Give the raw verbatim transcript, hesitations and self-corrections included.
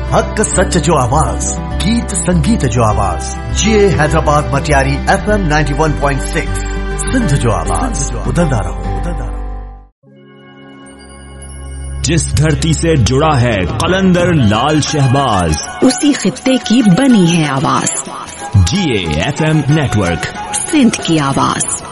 हक सच जो आवाज, गीत संगीत जो आवाज, जिए Hyderabad Matiari F M ninety one point six, Sindh जो आवाज, उदलदा रहो, उदलदा रहो। जिस धरती से जुड़ा है कलंदर लाल शहबाज, उसी खित्ते की बनी है आवाज। जिए एफ एम नेटवर्क, सिंध की आवाज।